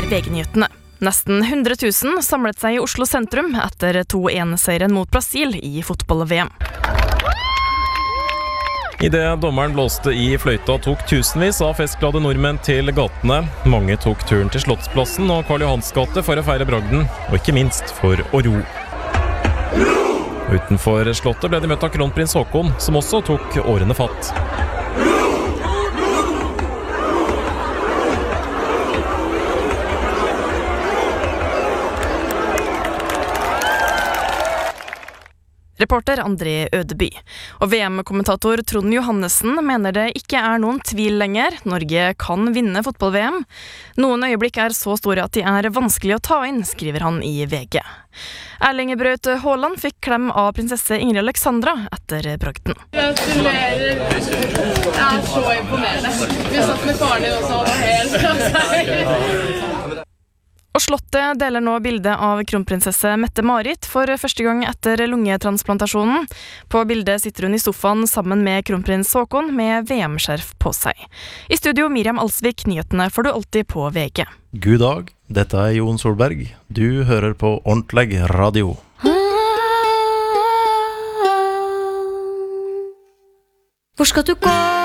VG-nyhetene. Nesten 100 000 samlet seg i Oslo sentrum etter 2-1-seieren mot Brasil i fotball-VM. I det dommeren blåste i fløyta tok tusenvis av festglade nordmenn til gatene. Mange tok turen til Slottsplassen og Karl Johans gate for å feire bragden, og ikke minst for å ro. Utenfor slottet ble de møtt av kronprins Haakon, som også tok årene fatt. Reporter André Ødeby. Og VM-kommentator Trond Johannessen mener det ikke er noen tvil lenger. Norge kan vinne fotball-VM. Noen øyeblikk er så store at de er vanskelig å ta inn, skriver han i VG. Erling Braut Haaland fikk klem av prinsesse Ingrid Alexandra etter bragden. Gratulerer. Det er så imponerende. Vi satt med faren din også, og helt Og Slottet deler nå bildet av kronprinsesse Mette-Marit for første gang etter lungetransplantasjonen. På bildet sitter hun i sofaen sammen med kronprins Haakon med VM-skjerf på seg. I studio Miriam Alsvik, nyhetene får du alltid på VG. God dag, dette er Jon Solberg. Du hører på Ordentlig Radio. Hvor skal du gå?